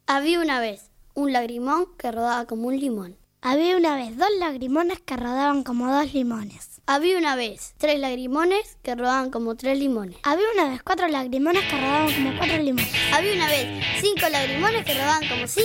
Había una vez un lagrimón que rodaba como un limón. Había una vez 2 lagrimones que rodaban como 2 limones. Había una vez 3 lagrimones que rodaban como 3 limones. Había una vez 4 lagrimones que rodaban como 4 limones. Había una vez 5 lagrimones que rodaban como 5